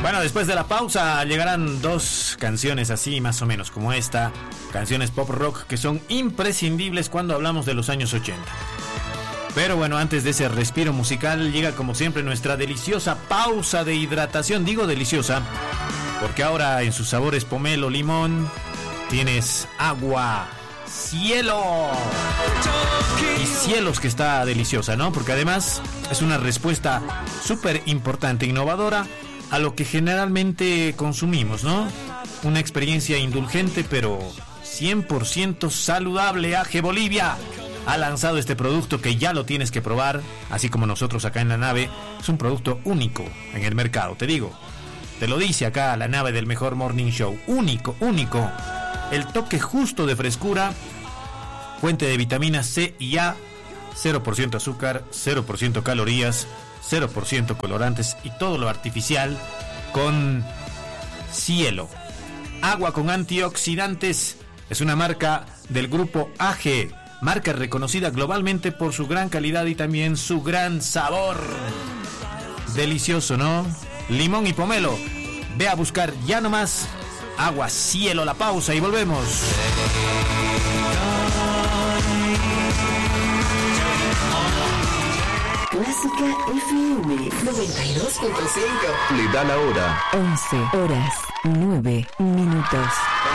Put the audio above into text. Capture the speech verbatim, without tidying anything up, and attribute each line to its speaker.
Speaker 1: Bueno, después de la pausa llegarán dos canciones así, más o menos como esta. Canciones pop rock que son imprescindibles cuando hablamos de los años ochenta. Pero bueno, antes de ese respiro musical llega como siempre nuestra deliciosa pausa de hidratación. Digo deliciosa porque ahora en sus sabores pomelo, limón, tienes agua cielo. Y cielos que está deliciosa, ¿no? Porque además es una respuesta súper importante, innovadora a lo que generalmente consumimos, ¿no? Una experiencia indulgente pero cien por ciento saludable. A G Bolivia ha lanzado este producto que ya lo tienes que probar, así como nosotros acá en la nave. Es un producto único en el mercado, te digo. Te lo dice acá la nave del mejor morning show. Único, único. El toque justo de frescura, fuente de vitaminas C y A, cero por ciento azúcar, cero por ciento calorías, cero por ciento colorantes y todo lo artificial con cielo. Agua con antioxidantes. Es una marca del grupo A G, marca reconocida globalmente por su gran calidad y también su gran sabor. Delicioso, ¿no? Limón y pomelo. Ve a buscar ya nomás agua cielo. La pausa y volvemos.
Speaker 2: Clásica F M noventa y dos punto cinco.
Speaker 3: Le da la hora.
Speaker 2: once horas nueve minutos.